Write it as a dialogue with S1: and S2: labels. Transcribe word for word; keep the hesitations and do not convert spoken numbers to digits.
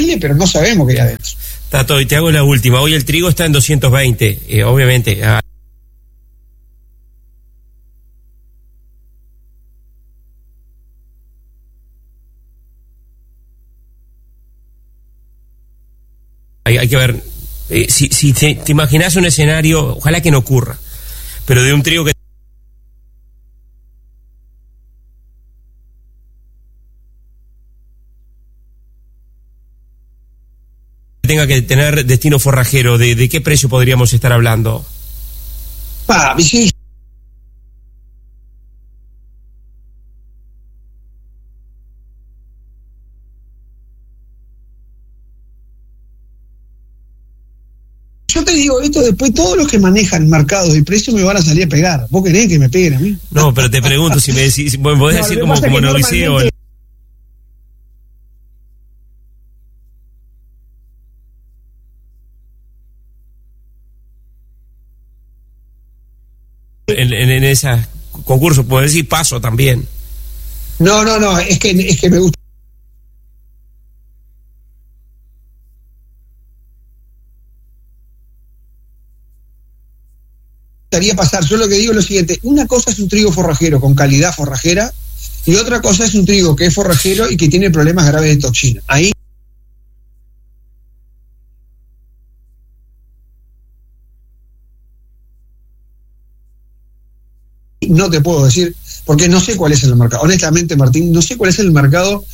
S1: molde, pero no sabemos qué hay adentro.
S2: Tato, y te hago la última. Hoy el trigo está en doscientos veinte, eh, obviamente. Ah, hay, hay que ver, eh, si, si te, te imaginas un escenario, ojalá que no ocurra, pero de un trigo que tenga que tener destino forrajero, ¿de, de qué precio podríamos estar hablando?
S1: Pa, sí. Yo te digo esto, después todos los que manejan mercados y precios me van a salir a pegar. ¿Vos querés que me peguen a mí?
S2: No, pero te pregunto si me decís, si podés
S1: No,
S2: decir
S1: lo que
S2: como,
S1: pasa
S2: como
S1: es que
S2: en Odiseo.
S1: normalmente-
S2: En, en, en esos concursos, puedo decir paso también.
S1: No, no, no, es que, es que me gusta. Gustaría pasar, yo lo que digo es lo siguiente: una cosa es un trigo forrajero con calidad forrajera y otra cosa es un trigo que es forrajero y que tiene problemas graves de toxina. Ahí no te puedo decir, porque no sé cuál es el mercado. Honestamente, Martín, no sé cuál es el mercado